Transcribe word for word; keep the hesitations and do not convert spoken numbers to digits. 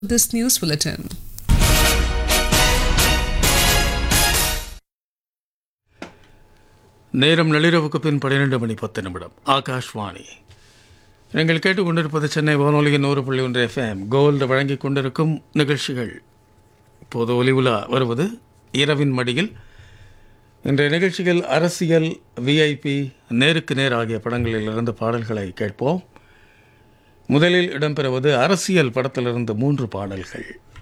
this news bulletin. நேரம் நள்ளிரவுக்கு பின் பன்னிரண்டு மணி பத்து நிமிடம். ஆகாஷ்வாணி. நீங்கள் கேட்டுக்கொண்டிருப்பது சென்னை வானொலியின் நூறு புள்ளி ஒன்று எஃப்எம் கோல்டு வழங்கிக் கொண்டிருக்கும் நிகழ்ச்சிகள். இப்போது ஒலி உலா வருவது இரவின் மடியில். இன்றைய நிகழ்ச்சியில் அரசியல், விஐபி, நேருக்கு நேர் ஆகிய படங்களிலிருந்து பாடல்களை கேட்போம். முதலில் இடம்பெறுவது அரசியல் படத்திலிருந்து மூன்று பாடல்கள்.